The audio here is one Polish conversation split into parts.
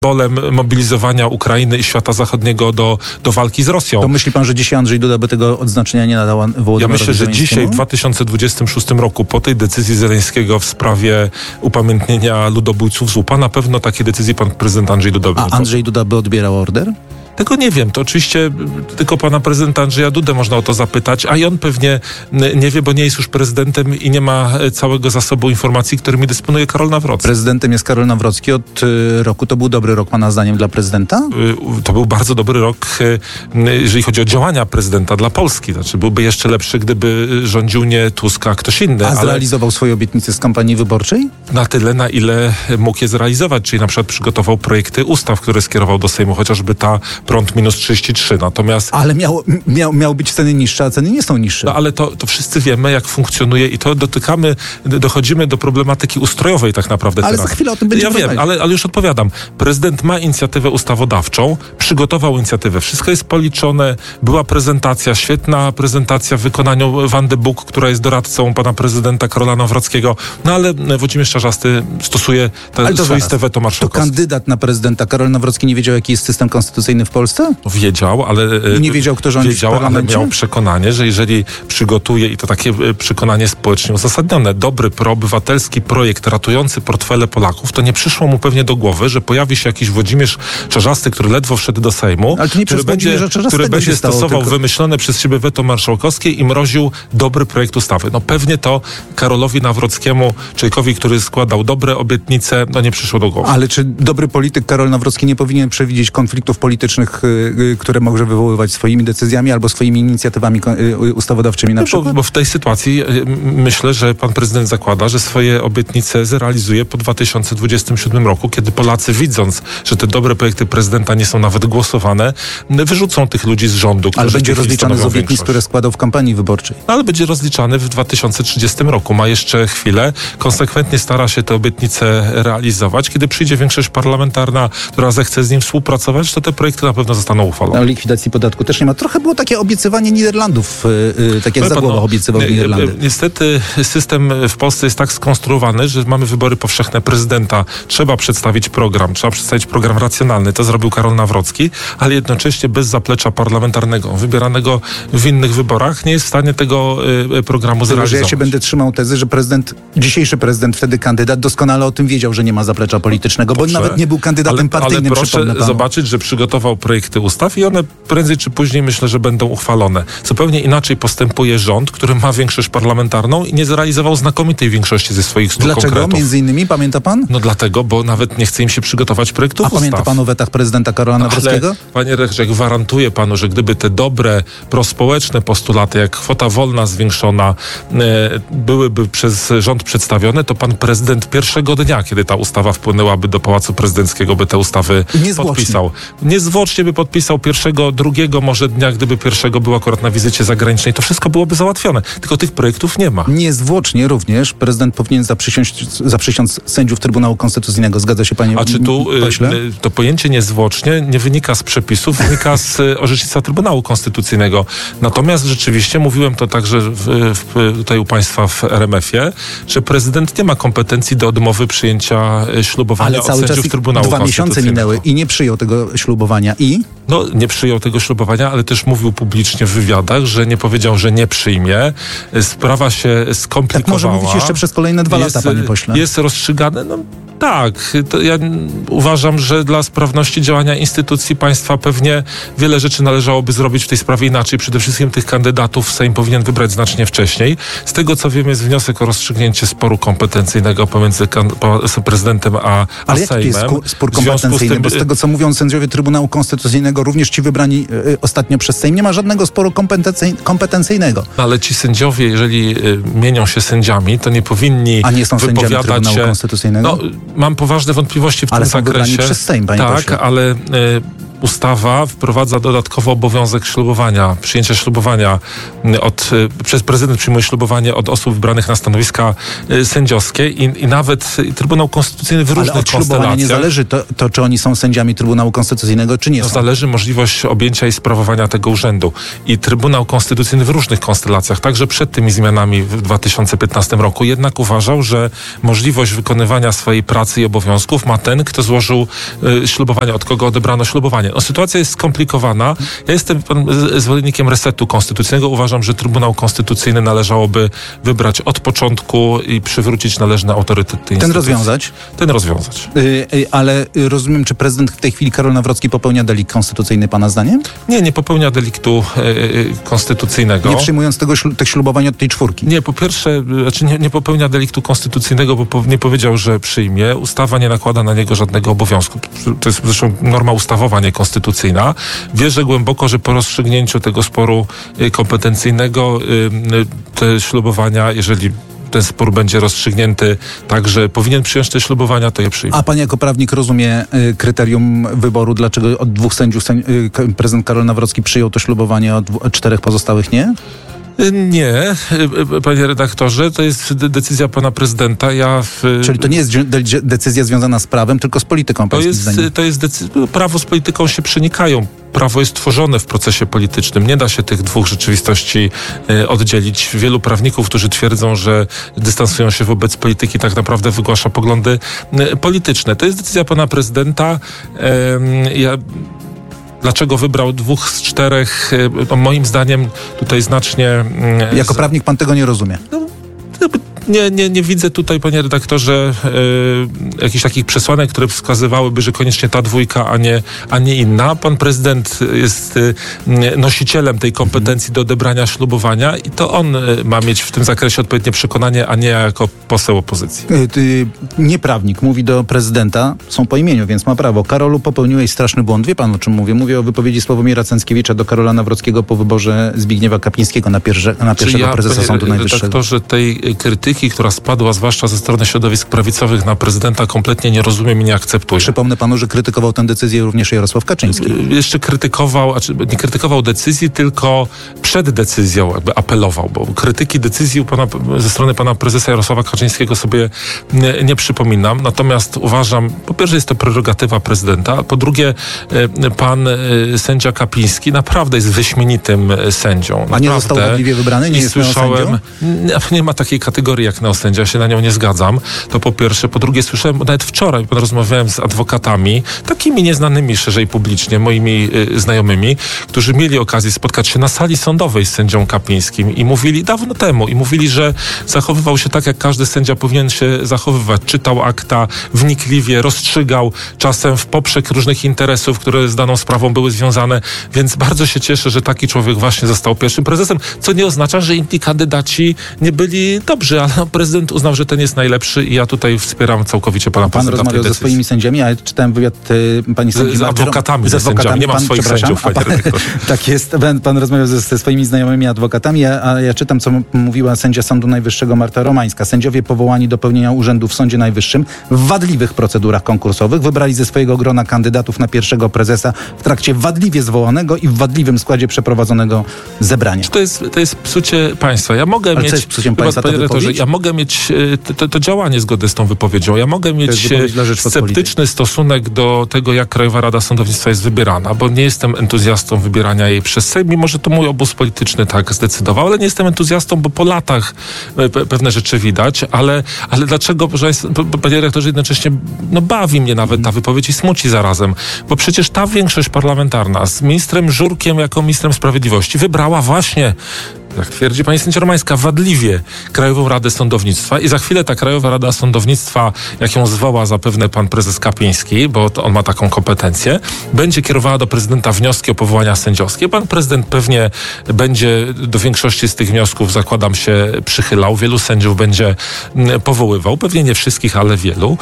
bolem mobilizowania Ukrainy i świata zachodniego do walki z Rosją. To myśli pan, że dzisiaj Andrzej Duda by tego odznaczenia nie nadał Wołodymyrowi Ja myślę, że Zełenskiemu? dzisiaj w 2026 roku po tej decyzji Zełenskiego w sprawie upamiętnienia ludobójców z UPA na pewno takiej decyzji pan prezydent Andrzej Duda by A Andrzej Duda by odbierał order? Tego nie wiem, to oczywiście tylko pana prezydenta Andrzeja Dudę można o to zapytać, a i on pewnie nie wie, bo nie jest już prezydentem i nie ma całego zasobu informacji, którymi dysponuje Karol Nawrocki. Prezydentem jest Karol Nawrocki od roku. To był dobry rok pana zdaniem dla prezydenta? To był bardzo dobry rok, jeżeli chodzi o działania prezydenta dla Polski. Znaczy byłby jeszcze lepszy, gdyby rządził nie Tusk, a ktoś inny. A zrealizował swoje obietnice z kampanii wyborczej? Na tyle, na ile mógł je zrealizować, czyli na przykład przygotował projekty ustaw, które skierował do Sejmu, chociażby ta prąd -33. Natomiast... Ale miał być ceny niższe, a ceny nie są niższe. No ale to wszyscy wiemy, jak funkcjonuje i to dochodzimy do problematyki ustrojowej tak naprawdę ale teraz. za chwilę o tym będziemy Ja wiem, ale już odpowiadam. Prezydent ma inicjatywę ustawodawczą, przygotował inicjatywę. Wszystko jest policzone, była prezentacja, świetna prezentacja w wykonaniu Wandy Buk, która jest doradcą pana prezydenta Karola Nawrockiego. No ale Włodzimierz Czarzasty stosuje swoiste weto marszałkowskie. To kandydat na prezydenta Karol Nawrocki nie wiedział, jaki jest system konstytucyjny w Polsce? No, wiedział, ale... Nie wiedział, kto rządzi w parlamencie? Ale miał przekonanie, że jeżeli przygotuje, i to takie przekonanie społecznie uzasadnione, dobry, proobywatelski projekt ratujący portfele Polaków, to nie przyszło mu pewnie do głowy, że pojawi się jakiś Włodzimierz Czarzasty, który ledwo wszedł do Sejmu, który będzie stosował wymyślone przez siebie weto marszałkowskie i mroził dobry projekt ustawy. No pewnie to Karolowi Nawrockiemu, człowiekowi, który składał dobre obietnice, no nie przyszło do głowy. Ale czy dobry polityk Karol Nawrocki nie powinien przewidzieć konfliktów politycznych, które może wywoływać swoimi decyzjami albo swoimi inicjatywami ustawodawczymi na przykład? Bo w tej sytuacji myślę, że pan prezydent zakłada, że swoje obietnice zrealizuje po 2027 roku, kiedy Polacy, widząc, że te dobre projekty prezydenta nie są nawet głosowane, wyrzucą tych ludzi z rządu. Ale będzie rozliczany z obietnic, które składał w kampanii wyborczej. Ale będzie rozliczany w 2030 roku. Ma jeszcze chwilę. Konsekwentnie stara się te obietnice realizować. Kiedy przyjdzie większość parlamentarna, która zechce z nim współpracować, to te projekty na pewno zostaną uchwalone. O likwidacji podatku też nie ma. Trochę było takie obiecywanie Niderlandów, tak jak Zagłoba obiecywał Niderlandy. Niestety system w Polsce jest tak skonstruowany, że mamy wybory powszechne prezydenta. Trzeba przedstawić program racjonalny. To zrobił Karol Nawrocki, ale jednocześnie bez zaplecza parlamentarnego, wybieranego w innych wyborach, nie jest w stanie tego programu zrealizować. Ja się będę trzymał tezy, że dzisiejszy prezydent, wtedy kandydat, doskonale o tym wiedział, że nie ma zaplecza politycznego, bo nawet nie był kandydatem partyjnym. Ale proszę zobaczyć, że przygotował projekty ustaw i one prędzej czy później myślę, że będą uchwalone. Zupełnie inaczej postępuje rząd, który ma większość parlamentarną i nie zrealizował znakomitej większości ze swoich 100 konkretów. Dlaczego? Między innymi, pamięta pan? No dlatego, bo nawet nie chce im się przygotować projektów ustaw. Pamięta pan o wetach prezydenta Karola Nawrockiego? Ale, panie rektorze, gwarantuję panu, że gdyby te dobre, prospołeczne postulaty, jak kwota wolna zwiększona, byłyby przez rząd przedstawione, to pan prezydent pierwszego dnia, kiedy ta ustawa wpłynęłaby do Pałacu Prezydenckiego, by te ustawy podpisał. Niezwłocznie by podpisał pierwszego, drugiego może dnia, gdyby pierwszego był akurat na wizycie zagranicznej, to wszystko byłoby załatwione. Tylko tych projektów nie ma. Niezwłocznie również prezydent powinien zaprzysiąc sędziów Trybunału Konstytucyjnego. Zgadza się panie pośle? A czy tu to pojęcie niezwłocznie nie wynika z przepisów, wynika z orzecznictwa Trybunału Konstytucyjnego. Natomiast rzeczywiście, mówiłem to także tutaj u państwa w RMF-ie, że prezydent nie ma kompetencji do odmowy przyjęcia ślubowania od sędziów Trybunału Konstytucyjnego. 2 miesiące minęły i nie przyjął tego ślubowania No, nie przyjął tego ślubowania, ale też mówił publicznie w wywiadach, że nie powiedział, że nie przyjmie. Sprawa się skomplikowała. Tak może mówić jeszcze przez kolejne 2 lata, panie pośle. Jest rozstrzygane, no tak. To ja uważam, że dla sprawności działania instytucji państwa pewnie wiele rzeczy należałoby zrobić w tej sprawie inaczej. Przede wszystkim tych kandydatów Sejm powinien wybrać znacznie wcześniej. Z tego, co wiem, jest wniosek o rozstrzygnięcie sporu kompetencyjnego pomiędzy prezydentem a Ale Sejmem. jaki jest spór kompetencyjny? Bo z tego, co mówią sędziowie Trybunału Konstytucyjnego, również ci wybrani ostatnio przez Sejm, nie ma żadnego sporu kompetencyjnego. Ale ci sędziowie, jeżeli mienią się sędziami, to nie powinni A nie są sędziami Trybunału Konstytucyjnego? No, mam poważne wątpliwości w tym zakresie. Ale są wybrani przez Sejm, panie pośle. Tak, ale ustawa wprowadza dodatkowo obowiązek ślubowania, przyjęcia ślubowania przez prezydent przyjmuje ślubowanie od osób wybranych na stanowiska sędziowskie i nawet Trybunał Konstytucyjny w różnych ale od ślubowania nie zależy to, czy oni są sędziami Trybunału Konstytucyjnego, czy nie są. Zależy możliwość objęcia i sprawowania tego urzędu. I Trybunał Konstytucyjny w różnych konstelacjach, także przed tymi zmianami w 2015 roku, jednak uważał, że możliwość wykonywania swojej pracy i obowiązków ma ten, kto złożył ślubowanie, od kogo odebrano ślubowanie. Sytuacja jest skomplikowana. Ja jestem zwolennikiem resetu konstytucyjnego. Uważam, że Trybunał Konstytucyjny należałoby wybrać od początku i przywrócić należny autorytet tej instytucji. Ten rozwiązać. Ale rozumiem, czy prezydent w tej chwili Karol Nawrocki popełnia delikt konstytucyjny, pana zdaniem? Nie popełnia deliktu konstytucyjnego. Nie przyjmując tych ślubowań od tej czwórki? Nie, po pierwsze, nie popełnia deliktu konstytucyjnego, bo nie powiedział, że przyjmie. Ustawa nie nakłada na niego żadnego obowiązku. To jest zresztą norma ustawowa, nie konstytucyjna. Wierzę głęboko, że po rozstrzygnięciu tego sporu kompetencyjnego te ślubowania, jeżeli ten spór będzie rozstrzygnięty tak, że powinien przyjąć te ślubowania, to je przyjmie. A pan jako prawnik rozumie kryterium wyboru, dlaczego od 2 sędziów prezydent Karol Nawrocki przyjął to ślubowanie, od 4 pozostałych nie? Nie, panie redaktorze, to jest decyzja pana prezydenta. Czyli to nie jest decyzja związana z prawem, tylko z polityką, pańskim zdaniem? Prawo z polityką się przenikają. Prawo jest tworzone w procesie politycznym. Nie da się tych dwóch rzeczywistości oddzielić. Wielu prawników, którzy twierdzą, że dystansują się wobec polityki, tak naprawdę wygłasza poglądy polityczne. To jest decyzja pana prezydenta. Dlaczego wybrał 2 z 4? Moim zdaniem tutaj znacznie... Jako prawnik pan tego nie rozumie? Nie widzę tutaj, panie redaktorze, jakichś takich przesłanek, które wskazywałyby, że koniecznie ta 2, a nie inna. Pan prezydent jest nosicielem tej kompetencji do odebrania ślubowania i to on ma mieć w tym zakresie odpowiednie przekonanie, a nie ja jako poseł opozycji. Nie prawnik mówi do prezydenta, są po imieniu, więc ma prawo. Karolu, popełniłeś straszny błąd. Wie pan, o czym mówię? Mówię o wypowiedzi Sławomira Cęckiewicza do Karola Nawrockiego po wyborze Zbigniewa Kapińskiego na pierwszego prezesa Sądu Najwyższego. Redaktorze, tej krytyki, która spadła zwłaszcza ze strony środowisk prawicowych na prezydenta, kompletnie nie rozumiem i nie akceptuję. Przypomnę panu, że krytykował tę decyzję również Jarosław Kaczyński. Jeszcze nie krytykował decyzji, tylko przed decyzją jakby apelował, bo krytyki decyzji ze strony pana prezesa Jarosława Kaczyńskiego sobie nie przypominam. Natomiast uważam, po pierwsze jest to prerogatywa prezydenta, a po drugie pan sędzia Kapiński naprawdę jest wyśmienitym sędzią. Naprawdę. A nie został wadliwie wybrany? Nie jest neosędzią? Nie ma takiej kategorii jak neosędzia, ja się na nią nie zgadzam. To po pierwsze. Po drugie słyszałem, nawet wczoraj rozmawiałem z adwokatami, takimi nieznanymi szerzej publicznie, moimi znajomymi, którzy mieli okazję spotkać się na sali sądowej z sędzią Kapińskim i mówili dawno temu, że zachowywał się tak, jak każdy sędzia powinien się zachowywać. Czytał akta wnikliwie, rozstrzygał czasem w poprzek różnych interesów, które z daną sprawą były związane, więc bardzo się cieszę, że taki człowiek właśnie został pierwszym prezesem, co nie oznacza, że inni kandydaci nie byli dobrzy, ale prezydent uznał, że ten jest najlepszy i ja tutaj wspieram całkowicie pana prezydenta. Pan rozmawiał ze swoimi sędziami, ale czytałem wywiad pani sędzi z adwokatami, ze sędziami. Nie mam swoich sędziów. Tak jest. Pan rozmawiał ze swoimi znajomymi adwokatami, a ja czytam, co mówiła sędzia Sądu Najwyższego Marta Romańska. Sędziowie powołani do pełnienia urzędu w Sądzie Najwyższym w wadliwych procedurach konkursowych wybrali ze swojego grona kandydatów na pierwszego prezesa w trakcie wadliwie zwołanego i w wadliwym składzie przeprowadzonego zebrania. To jest psucie państwa. Ja mogę mieć... Co jest psuciem państwa? Ja mogę mieć to działanie zgodne z tą wypowiedzią. Ja mogę mieć sceptyczny stosunek do tego, jak Krajowa Rada Sądownictwa jest wybierana, bo nie jestem entuzjastą wybierania jej przez Sejm, mimo że to mój obóz polityczny tak zdecydował, ale nie jestem entuzjastą, bo po latach pewne rzeczy widać, ale dlaczego, panie rektorze, jednocześnie bawi mnie nawet ta wypowiedź i smuci zarazem, bo przecież ta większość parlamentarna z ministrem Żurkiem jako ministrem sprawiedliwości wybrała właśnie, jak twierdzi pani sędzia Romańska, wadliwie Krajową Radę Sądownictwa i za chwilę ta Krajowa Rada Sądownictwa, jak ją zwoła zapewne pan prezes Kapiński, bo on ma taką kompetencję, będzie kierowała do prezydenta wnioski o powołania sędziowskie. Pan prezydent pewnie będzie do większości z tych wniosków, zakładam się, przychylał. Wielu sędziów będzie powoływał. Pewnie nie wszystkich, ale wielu.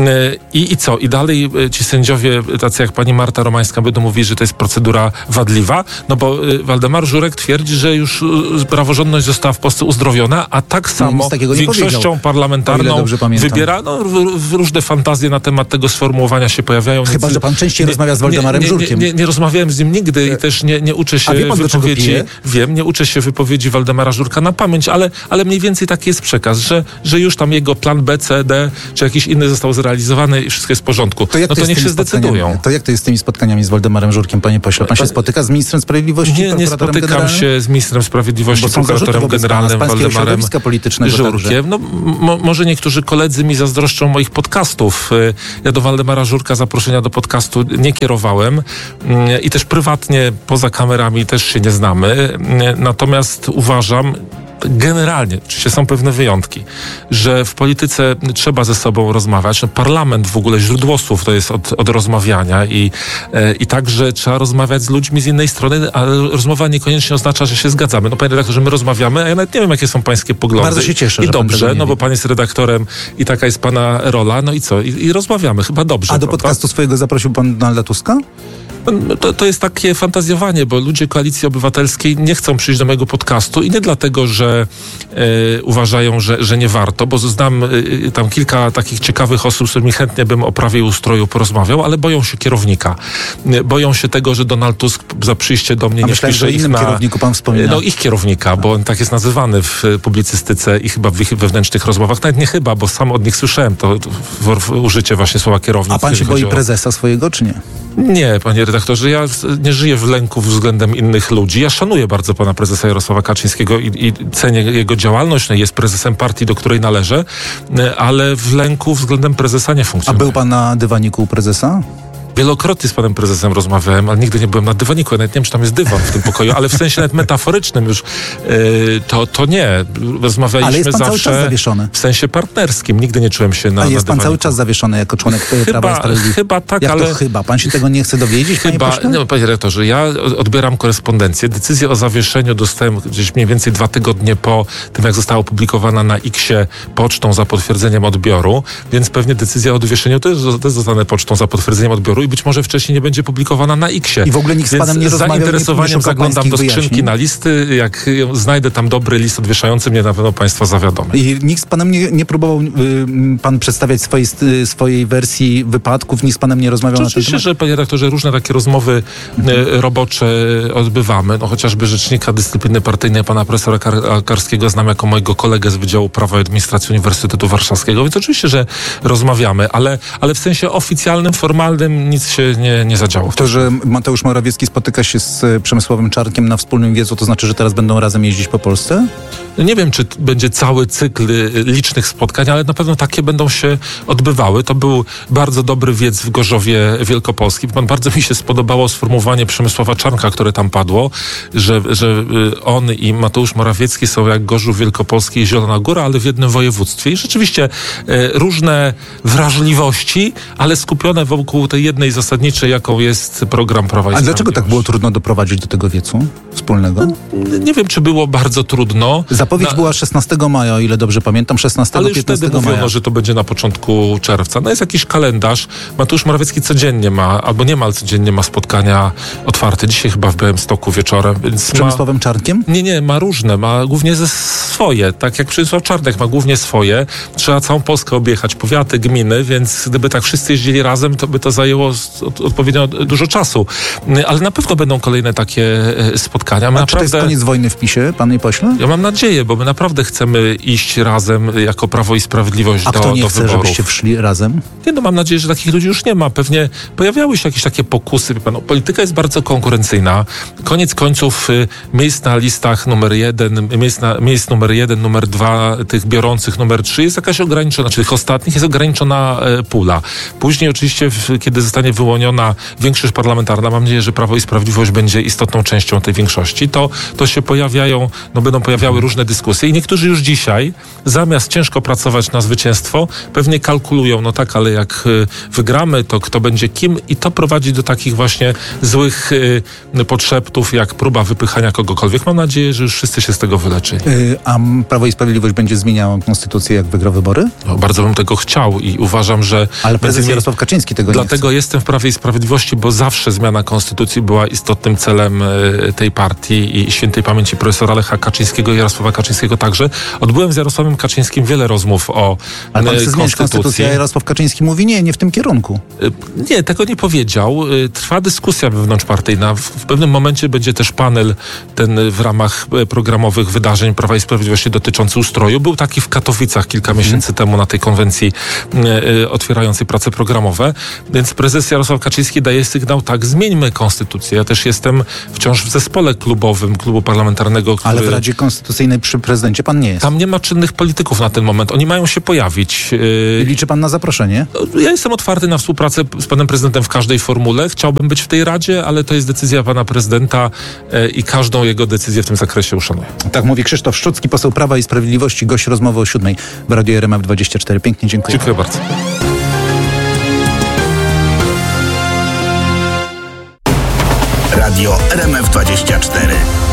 I co? I dalej ci sędziowie, tacy jak pani Marta Romańska, będą mówić, że to jest procedura wadliwa, no bo Waldemar Żurek twierdzi, że już praworządność została w Polsce uzdrowiona, a tak samo większością parlamentarną wybiera, różne fantazje na temat tego sformułowania się pojawiają. Chyba, że pan częściej rozmawia z Waldemarem Żurkiem. Nie rozmawiałem z nim nigdy i też nie uczę się wypowiedzi. Wiem, nie uczę się wypowiedzi Waldemara Żurka na pamięć, ale mniej więcej taki jest przekaz, że już tam jego plan B, C, D, czy jakiś inny został zrealizowany i wszystko jest w porządku. To niech się zdecydują. To jak to jest z tymi spotkaniami z Waldemarem Żurkiem, panie pośle? Pan się spotyka z ministrem sprawiedliwości? Nie spotykam się z ministrem sprawiedliwości, prokuratorem generalnym Waldemarem Żurkiem. Może niektórzy koledzy mi zazdroszczą moich podcastów. Ja do Waldemara Żurka zaproszenia do podcastu nie kierowałem i też prywatnie poza kamerami też się nie znamy. Natomiast uważam, generalnie, oczywiście są pewne wyjątki, że w polityce trzeba ze sobą rozmawiać. Parlament w ogóle, źródło słów to jest od rozmawiania i także trzeba rozmawiać z ludźmi z innej strony, ale rozmowa niekoniecznie oznacza, że się zgadzamy. Panie redaktorze, my rozmawiamy, a ja nawet nie wiem, jakie są pańskie poglądy. Bardzo się cieszę, I dobrze, bo pan jest redaktorem i taka jest pana rola, i co? I rozmawiamy, chyba dobrze. A do podcastu swojego zaprosił pan Donalda Tuska? To jest takie fantazjowanie, bo ludzie Koalicji Obywatelskiej nie chcą przyjść do mojego podcastu i nie dlatego, że uważają, że nie warto, bo znam tam kilka takich ciekawych osób, z którymi chętnie bym o prawie i ustroju porozmawiał, ale boją się kierownika. Boją się tego, że Donald Tusk za przyjście do mnie nie wpisze ich na... kierowniku pan wspomina. Ich kierownika, bo on tak jest nazywany w publicystyce i chyba w ich wewnętrznych rozmowach. Nawet nie chyba, bo sam od nich słyszałem to użycie właśnie słowa kierownik. A pan się boi prezesa swojego, czy nie? Nie, panie redaktorze, ja nie żyję w lęku względem innych ludzi. Ja szanuję bardzo pana prezesa Jarosława Kaczyńskiego i cenię jego działalność. Jest prezesem partii, do której należę, ale w lęku względem prezesa nie funkcjonuje. A był pan na dywaniku u prezesa? Wielokrotnie z panem prezesem rozmawiałem, ale nigdy nie byłem na dywaniku. Ja nawet nie wiem, czy tam jest dywan w tym pokoju, ale w sensie nawet metaforycznym już to nie. Rozmawialiśmy ale jest pan zawsze cały czas zawieszony. W sensie partnerskim. Nigdy nie czułem się na jest pan dywaniku. cały czas zawieszony jako członek Prawa i Sprawiedliwości? Chyba tak, jak ale... to chyba? Pan się tego nie chce dowiedzieć, panie pośle? Panie redaktorze, ja odbieram korespondencję. Decyzję o zawieszeniu dostałem gdzieś mniej więcej 2 tygodnie po tym, jak została opublikowana na X-ie pocztą za potwierdzeniem odbioru, więc pewnie decyzja o odwieszeniu to jest zostanę pocztą za potwierdzeniem odbioru i być może wcześniej nie będzie publikowana na X-ie. I w ogóle nikt z panem nie rozmawiał, zainteresowaniem zaglądam do skrzynki na listy. Jak znajdę tam dobry list odwieszający mnie, na pewno państwa zawiadomię. I nikt z panem nie próbował pan przedstawiać swojej wersji wypadków, nikt z panem nie rozmawiał na ten temat? Oczywiście, że panie redaktorze, różne takie rozmowy robocze odbywamy. Chociażby rzecznika dyscypliny partyjnej pana profesora Karskiego znam jako mojego kolegę z Wydziału Prawa i Administracji Uniwersytetu Warszawskiego, więc oczywiście, że rozmawiamy, ale w sensie oficjalnym, formalnym nic się nie zadziało. To, że Mateusz Morawiecki spotyka się z Przemysławem Czarnkiem na wspólnym wiecu, to znaczy, że teraz będą razem jeździć po Polsce? Nie wiem, czy będzie cały cykl licznych spotkań, ale na pewno takie będą się odbywały. To był bardzo dobry wiec w Gorzowie Wielkopolskim. Bardzo mi się spodobało sformułowanie Przemysława Czarnka, które tam padło, że on i Mateusz Morawiecki są jak Gorzów Wielkopolski i Zielona Góra, ale w jednym województwie. I rzeczywiście różne wrażliwości, ale skupione wokół tej jednej zasadniczej, jaką jest program Prawa i Sprawiedliwości. A dlaczego tak było trudno doprowadzić do tego wiecu wspólnego? Nie wiem, czy było bardzo trudno. Zapowiedź była 16 maja, o ile dobrze pamiętam, 16-15 maja. Ale już wtedy mówiono, że to będzie na początku czerwca. Jest jakiś kalendarz. Mateusz Morawiecki codziennie ma, albo niemal codziennie ma spotkania otwarte. Dzisiaj chyba w Białymstoku wieczorem. Więc z Przemysławem Czarnkiem? Nie, ma różne. Ma głównie swoje. Tak jak Przemysław Czarnek ma głównie swoje. Trzeba całą Polskę objechać, powiaty, gminy, więc gdyby tak wszyscy jeździli razem, to by to zajęło odpowiednio dużo czasu. Ale na pewno będą kolejne takie spotkania. Czy to jest koniec wojny w PiS-ie, panie pośle? Ja mam nadzieję, bo my naprawdę chcemy iść razem jako Prawo i Sprawiedliwość do wyborów. A kto nie chce, żebyście wszli razem? Mam nadzieję, że takich ludzi już nie ma. Pewnie pojawiały się jakieś takie pokusy. Polityka jest bardzo konkurencyjna. Koniec końców miejsc na listach numer 1, miejsc numer 1, numer 2, tych biorących numer 3 jest jakaś ograniczona, czyli tych ostatnich jest ograniczona pula. Później oczywiście, kiedy zostanie wyłoniona większość parlamentarna, mam nadzieję, że Prawo i Sprawiedliwość będzie istotną częścią tej większości, to się będą pojawiały różne dyskusje i niektórzy już dzisiaj, zamiast ciężko pracować na zwycięstwo, pewnie kalkulują, ale jak wygramy, to kto będzie kim i to prowadzi do takich właśnie złych podszeptów, jak próba wypychania kogokolwiek. Mam nadzieję, że już wszyscy się z tego wyleczyli. A Prawo i Sprawiedliwość będzie zmieniało konstytucję, jak wygra wybory? Bardzo bym tego chciał i uważam, że... Ale prezes Jarosław Kaczyński tego nie chce. jestem w Prawie i Sprawiedliwości, bo zawsze zmiana konstytucji była istotnym celem tej partii i świętej pamięci profesora Lecha Kaczyńskiego i Jarosława Kaczyńskiego także. Odbyłem z Jarosławem Kaczyńskim wiele rozmów o Ale pan chce zmienić konstytucję, a Jarosław Kaczyński mówi nie w tym kierunku. Nie, tego nie powiedział. Trwa dyskusja wewnątrzpartyjna. W pewnym momencie będzie też panel ten w ramach programowych wydarzeń Prawa i Sprawiedliwości dotyczący ustroju. Był taki w Katowicach kilka miesięcy temu na tej konwencji otwierającej prace programowe. Więc prezes Jarosław Kaczyński daje sygnał, tak, zmieńmy konstytucję. Ja też jestem wciąż w zespole klubowym klubu parlamentarnego, który... Ale w Radzie Konstytucyjnej przy prezydencie pan nie jest. Tam nie ma czynnych polityków na ten moment. Oni mają się pojawić. Liczy pan na zaproszenie? Ja jestem otwarty na współpracę z panem prezydentem w każdej formule. Chciałbym być w tej Radzie, ale to jest decyzja pana prezydenta i każdą jego decyzję w tym zakresie uszanuję. Tak mówi Krzysztof Szczucki, poseł Prawa i Sprawiedliwości, gość rozmowy o 7:00 w Radiu RMF24. Pięknie dziękuję. Dziękuję bardzo. Radio RMF24.